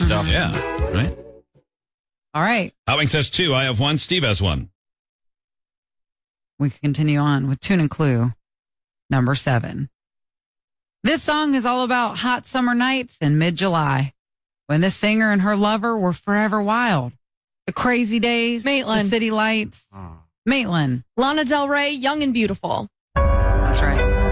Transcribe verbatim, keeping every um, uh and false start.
stuff. Yeah, right? All right. Howing says two. I have one. Steve has one. We can continue on with Tune and Clue, number seven. This song is all about hot summer nights in mid-July when this singer and her lover were forever wild. The crazy days, Maitland. the city lights. Maitland. Lana Del Rey, Young and Beautiful. That's right.